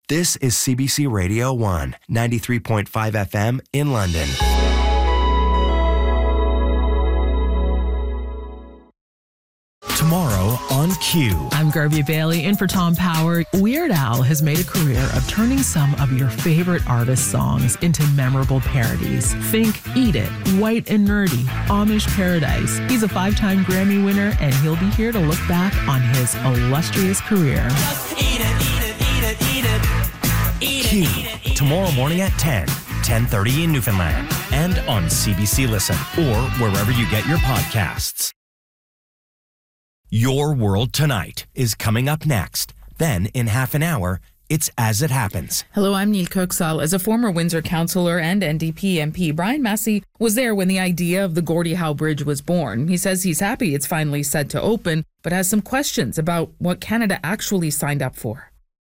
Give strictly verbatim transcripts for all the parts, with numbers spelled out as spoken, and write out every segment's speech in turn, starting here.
This is C B C Radio one, ninety-three point five F M in London. Tomorrow on Q. I'm Garvey Bailey, in for Tom Power. Weird Al has made a career of turning some of your favorite artists' songs into memorable parodies. Think Eat It, White and Nerdy, Amish Paradise. He's a five-time Grammy winner, and he'll be here to look back on his illustrious career. Just eat it, eat it, eat it, eat it. Eat Q. it, eat it, eat Tomorrow morning at ten, ten thirty in Newfoundland, and on C B C Listen, or wherever you get your podcasts. Your World Tonight is coming up next. Then, in half an hour, it's As It Happens. Hello, I'm Neil Coxall. As a former Windsor councillor and N D P M P, Brian Massey was there when the idea of the Gordie Howe Bridge was born. He says he's happy it's finally set to open, but has some questions about what Canada actually signed up for.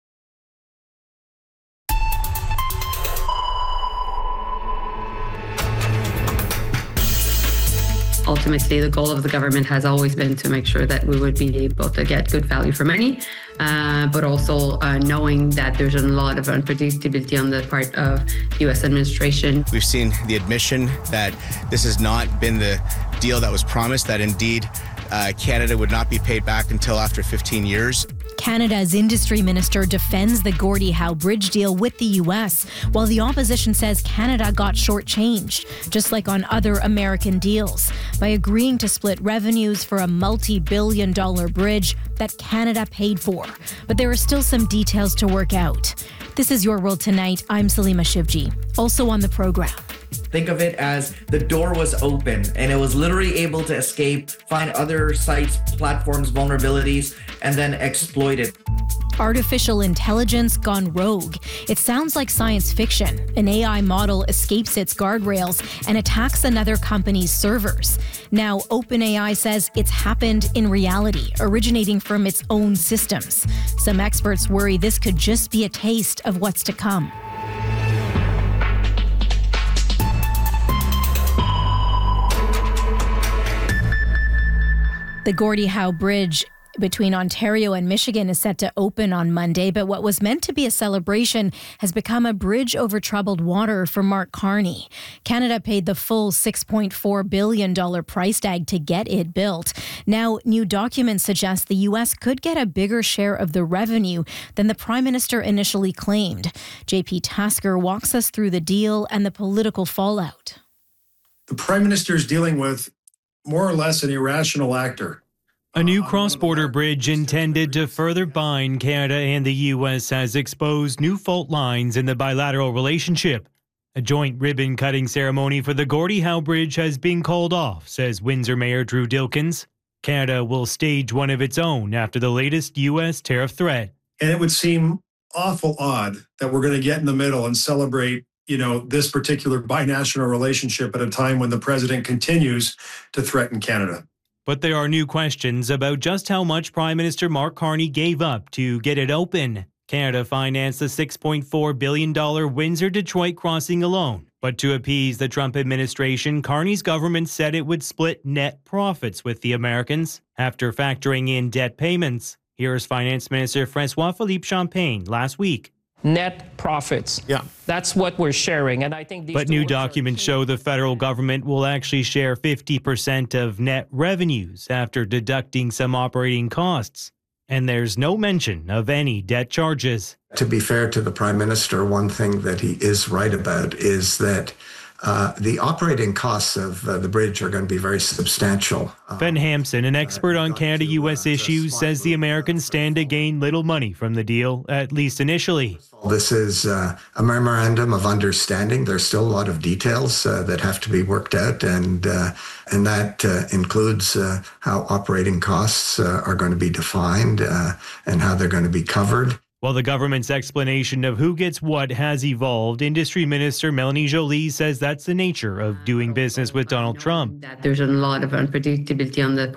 Ultimately, the goal of the government has always been to make sure that we would be able to get good value for money, uh, but also uh, knowing that there's a lot of unpredictability on the part of the U S administration. We've seen the admission that this has not been the deal that was promised, that indeed uh, Canada would not be paid back until after fifteen years. Canada's industry minister defends the Gordie Howe Bridge deal with the U S, while the opposition says Canada got shortchanged, just like on other American deals, by agreeing to split revenues for a multi-billion dollar bridge that Canada paid for. But there are still some details to work out. This is Your World Tonight. I'm Salima Shivji. Also on the program. Think of it as the door was open and it was literally able to escape, find other sites, platforms, vulnerabilities, and then exploit it. Artificial intelligence gone rogue. It sounds like science fiction. An A I model escapes its guardrails and attacks another company's servers. Now, OpenAI says it's happened in reality, originating from its own systems. Some experts worry this could just be a taste of what's to come. The Gordie Howe Bridge between Ontario and Michigan is set to open on Monday, but what was meant to be a celebration has become a bridge over troubled water for Mark Carney. Canada paid the full six point four billion dollars price tag to get it built. Now, new documents suggest the U S could get a bigger share of the revenue than the Prime Minister initially claimed. J P Tasker walks us through the deal and the political fallout. The Prime Minister is dealing with more or less an irrational actor. A new cross-border bridge intended to further bind Canada and the U S has exposed new fault lines in the bilateral relationship. A joint ribbon-cutting ceremony for the Gordie Howe Bridge has been called off, says Windsor Mayor Drew Dilkins. Canada will stage one of its own after the latest U S tariff threat. And it would seem awful odd that we're going to get in the middle and celebrate, you know, this particular binational relationship at a time when the president continues to threaten Canada. But there are new questions about just how much Prime Minister Mark Carney gave up to get it open. Canada financed the six point four billion dollars Windsor-Detroit crossing alone. But to appease the Trump administration, Carney's government said it would split net profits with the Americans after factoring in debt payments. Here's Finance Minister François-Philippe Champagne last week. Net profits. Yeah. That's what we're sharing. And I think these But new documents show the federal government will actually share fifty percent of net revenues after deducting some operating costs. And there's no mention of any debt charges. To be fair to the Prime Minister, one thing that he is right about is that Uh, the operating costs of uh, the bridge are going to be very substantial. Uh, Ben Hampson, an expert on Canada-U S issues, says the Americans stand to gain little money from the deal, at least initially. This is uh, a memorandum of understanding. There's still a lot of details uh, that have to be worked out, and uh, and that uh, includes uh, how operating costs uh, are going to be defined uh, and how they're going to be covered. While the government's explanation of who gets what has evolved, Industry Minister Melanie Joly says that's the nature of doing business with Donald Trump. That there's a lot of unpredictability on the